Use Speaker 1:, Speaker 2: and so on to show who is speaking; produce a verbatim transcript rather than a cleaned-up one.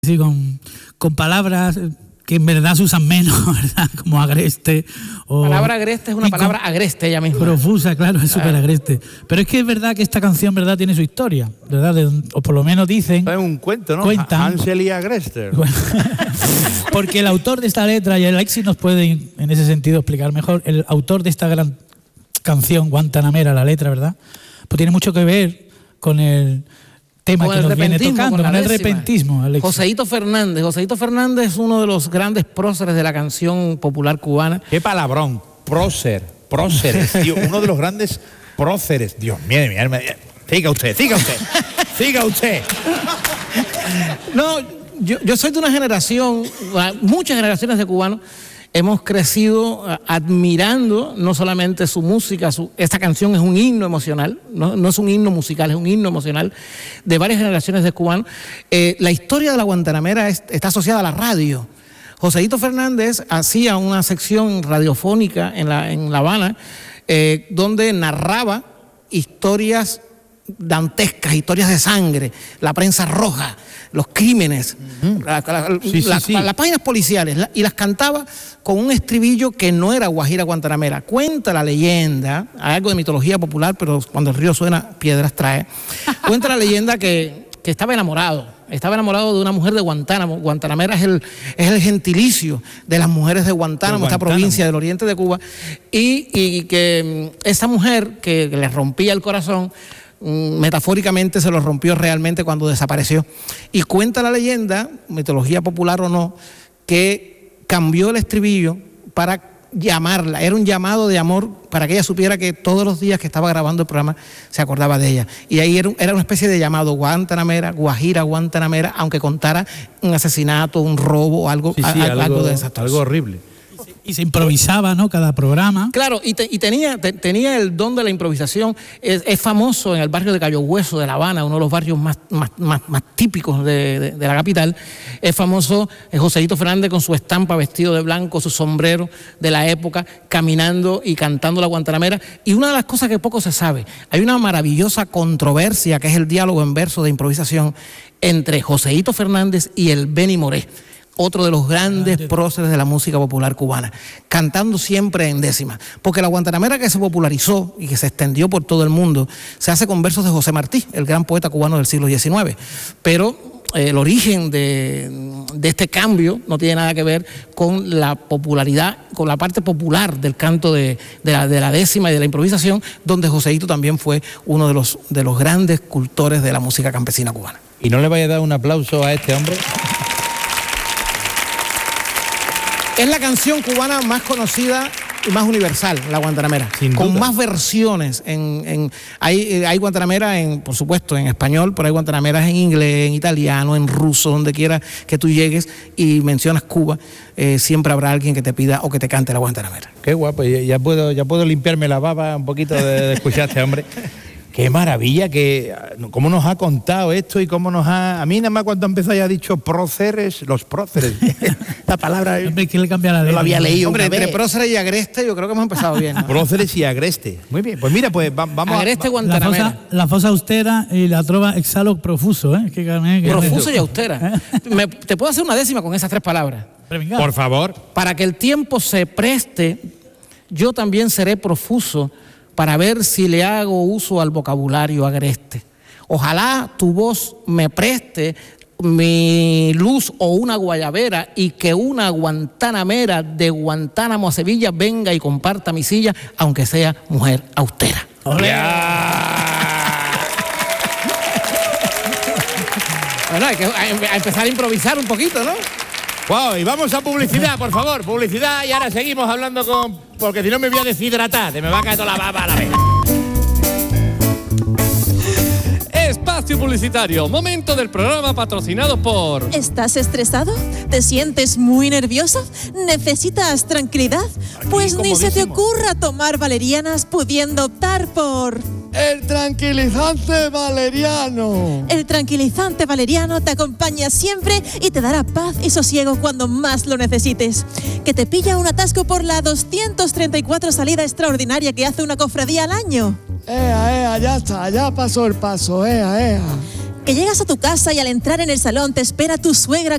Speaker 1: Sí, con, con palabras que en verdad se usan menos, ¿verdad? Como agreste.
Speaker 2: La palabra agreste es una palabra agreste ella misma.
Speaker 1: Profusa, claro, es súper agreste. Pero es que es verdad que esta canción, ¿verdad?, tiene su historia, ¿verdad? De, o por lo menos dicen...
Speaker 3: Es un cuento, ¿no?
Speaker 1: Cuentan,
Speaker 3: Hansel y Agreste.
Speaker 1: Bueno, porque el autor de esta letra, y Alexis nos puede en ese sentido explicar mejor, el autor de esta gran canción, Guantanamera, la letra, ¿verdad?, pues tiene mucho que ver con el... tema
Speaker 2: con
Speaker 1: que
Speaker 2: el
Speaker 1: nos viene tocando, con,
Speaker 2: con
Speaker 1: el repentismo, Alex.
Speaker 2: Joseito Fernández. Joseito Fernández es uno de los grandes próceres de la canción popular cubana.
Speaker 3: Qué palabrón, prócer, próceres, tío, uno de los grandes próceres. Dios mío, mira, mira. Siga usted, siga usted, siga usted.
Speaker 2: No, yo, yo soy de una generación, muchas generaciones de cubanos, hemos crecido admirando no solamente su música, su, esta canción es un himno emocional, no, no es un himno musical, es un himno emocional de varias generaciones de cubanos. Eh, la historia de la Guantanamera es, está asociada a la radio. Joseito Fernández hacía una sección radiofónica en La, en La Habana eh, donde narraba historias dantescas, historias de sangre, la prensa roja, los crímenes, uh-huh. la, la,
Speaker 3: sí,
Speaker 2: la,
Speaker 3: sí, sí.
Speaker 2: La, las páginas policiales, la, y las cantaba con un estribillo que no era Guajira Guantanamera. Cuenta la leyenda, hay algo de mitología popular, pero cuando el río suena, piedras trae. Cuenta la leyenda que, que estaba enamorado, estaba enamorado de una mujer de Guantánamo. Guantanamera es el, es el gentilicio de las mujeres de Guantánamo, de Guantánamo, esta provincia del oriente de Cuba, y, y que esa mujer que le rompía el corazón, metafóricamente se lo rompió realmente cuando desapareció. Y cuenta la leyenda, mitología popular o no, que cambió el estribillo para llamarla, era un llamado de amor para que ella supiera que todos los días que estaba grabando el programa se acordaba de ella. Y ahí era, era una especie de llamado Guantanamera, Guajira Guantanamera, aunque contara un asesinato, un robo, algo,
Speaker 3: sí, sí,
Speaker 2: a,
Speaker 3: algo,
Speaker 2: algo desastroso.
Speaker 3: Algo horrible.
Speaker 1: Y se improvisaba, ¿no?, cada programa.
Speaker 2: Claro, y, te, y tenía, te, tenía el don de la improvisación. Es, es famoso en el barrio de Cayo Hueso de La Habana, uno de los barrios más, más, más, más típicos de, de, de la capital. Es famoso eh, Joseito Fernández con su estampa, vestido de blanco, su sombrero de la época, caminando y cantando la Guantanamera. Y una de las cosas que poco se sabe, hay una maravillosa controversia que es el diálogo en verso de improvisación entre Joseito Fernández y el Benny Moré, otro de los grandes próceres de la música popular cubana, cantando siempre en décima. Porque la Guantanamera que se popularizó y que se extendió por todo el mundo, se hace con versos de José Martí, el gran poeta cubano del siglo diecinueve. Pero eh, el origen de, de este cambio no tiene nada que ver con la popularidad, con la parte popular del canto de, de, la, de la décima y de la improvisación, donde Joseito también fue uno de los, de los grandes cultores de la música campesina cubana.
Speaker 3: ¿Y no le vaya a dar un aplauso a este hombre?
Speaker 2: Es la canción cubana más conocida y más universal, la Guantanamera,
Speaker 3: sin
Speaker 2: con
Speaker 3: duda. Más
Speaker 2: versiones. En, en, hay, hay Guantanamera, en, por supuesto, en español, pero hay Guantanameras en inglés, en italiano, en ruso, donde quiera que tú llegues y mencionas Cuba, eh, siempre habrá alguien que te pida o que te cante la Guantanamera.
Speaker 3: Qué guapo, ya, ya, puedo, ya puedo limpiarme la baba un poquito de, de escuchar a este hombre. Qué maravilla, que cómo nos ha contado esto y cómo nos ha... A mí nada más cuando empezó ya ha dicho próceres, los próceres. La palabra...
Speaker 1: Hombre, ¿quién le cambia la letra?
Speaker 3: No lo había leído.
Speaker 2: Hombre,
Speaker 3: una
Speaker 2: entre
Speaker 3: vez.
Speaker 2: próceres y agreste yo creo que hemos empezado bien, ¿no?
Speaker 3: Próceres y agreste. Muy bien, pues mira, pues va, vamos
Speaker 2: agreste,
Speaker 3: a...
Speaker 2: Guantanamera.
Speaker 1: La fosa, la fosa austera y la trova exhalo profuso, ¿eh? Que, que, que,
Speaker 2: Profuso y austera. Me, ¿Te puedo hacer una décima con esas tres palabras?
Speaker 3: Por favor.
Speaker 2: Para que el tiempo se preste, yo también seré profuso para ver si le hago uso al vocabulario agreste. Ojalá tu voz me preste mi luz o una guayabera y que una guantanamera de Guantánamo a Sevilla venga y comparta mi silla, aunque sea mujer austera.
Speaker 3: ¡Ya!
Speaker 2: Bueno, hay que a empezar a improvisar un poquito, ¿no?
Speaker 3: Wow, y vamos a publicidad, por favor, publicidad, y ahora seguimos hablando con... Porque si no me voy a deshidratar, me va a caer toda la baba a la vez.
Speaker 4: Espacio publicitario, momento del programa patrocinado por...
Speaker 5: ¿Estás estresado? ¿Te sientes muy nervioso? ¿Necesitas tranquilidad?
Speaker 3: Aquí,
Speaker 5: pues ni se te
Speaker 3: comodísimo.
Speaker 5: ocurra tomar valerianas pudiendo optar por...
Speaker 6: El tranquilizante valeriano.
Speaker 5: El tranquilizante valeriano te acompaña siempre y te dará paz y sosiego cuando más lo necesites. Que te pilla un atasco por la doscientos treinta y cuatro salida extraordinaria que hace una cofradía al año.
Speaker 6: Ea, ea, ya está, ya pasó el paso, ea, ea.
Speaker 5: Que llegas a tu casa y al entrar en el salón te espera tu suegra